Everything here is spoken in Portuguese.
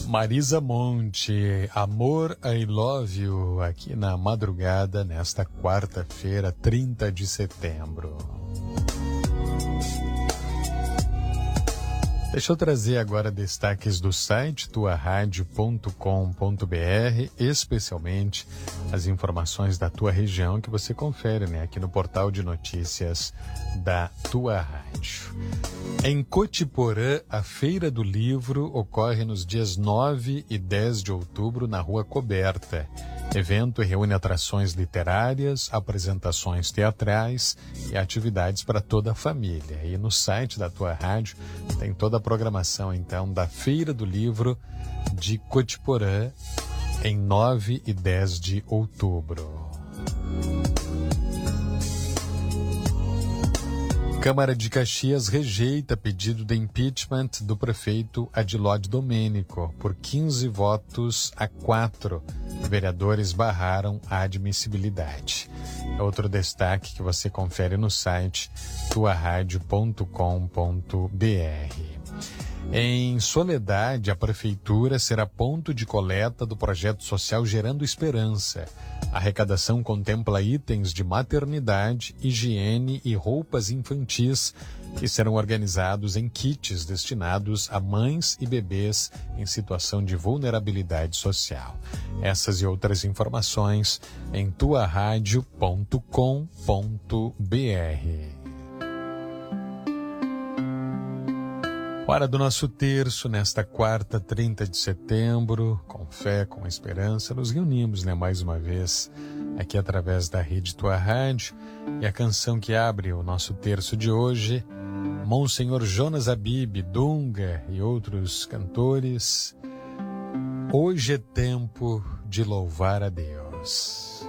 Marisa Monte, Amor, I Love You, aqui na madrugada, nesta quarta-feira, 30 de setembro. Deixa eu trazer agora destaques do site tuaradio.com.br, especialmente as informações da tua região que você confere, né, aqui no portal de notícias da Tua Rádio. Em Cotiporã, a Feira do Livro ocorre nos dias 9 e 10 de outubro na Rua Coberta. Evento reúne atrações literárias, apresentações teatrais e atividades para toda a família. E no site da Tua Rádio tem toda a programação, então, da Feira do Livro de Cotiporã em 9 e 10 de outubro. Câmara de Caxias rejeita pedido de impeachment do prefeito Adilode Domênico. Por 15 votos a 4, vereadores barraram a admissibilidade. É outro destaque que você confere no site tuaradio.com.br. Em Soledade, a prefeitura será ponto de coleta do projeto social Gerando Esperança. A arrecadação contempla itens de maternidade, higiene e roupas infantis que serão organizados em kits destinados a mães e bebês em situação de vulnerabilidade social. Essas e outras informações em tuaradio.com.br. Hora do nosso terço, nesta quarta, 30 de setembro, com fé, com esperança, nos reunimos, né, mais uma vez, aqui através da rede Tua Rádio, e a canção que abre o nosso terço de hoje, Monsenhor Jonas Abib, Dunga e outros cantores, Hoje é Tempo de Louvar a Deus.